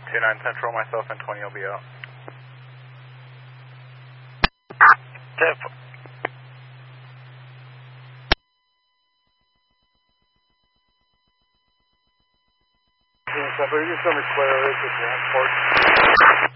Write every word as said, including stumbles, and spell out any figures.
two nine Central, myself and twenty will be out. Tip. Are you just going to clear it with transport?